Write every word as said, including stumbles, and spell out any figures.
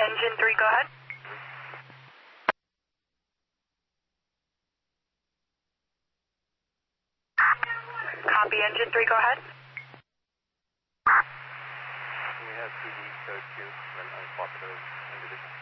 Engine three, go ahead. Copy, Engine three, go ahead. We have P D code two, and uncooperative individual.